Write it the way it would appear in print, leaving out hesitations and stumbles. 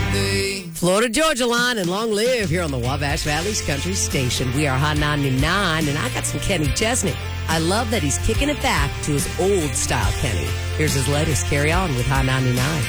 Florida Georgia Line and long live here on the Wabash Valley's Country Station. We are Hot 99, and I got some Kenny Chesney. I love that he's kicking it back to his old style Kenny. Here's his latest Carry On with Hot 99.